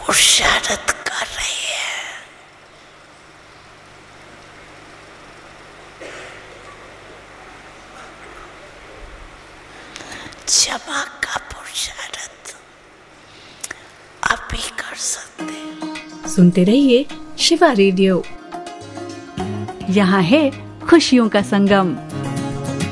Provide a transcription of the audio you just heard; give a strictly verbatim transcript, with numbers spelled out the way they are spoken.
पुरुषार्थ कर रही है। क्षमा का पुरुषार्थ आप भी कर सकते। सुनते रहिए शिवा रेडियो, यहाँ है खुशियों का संगम।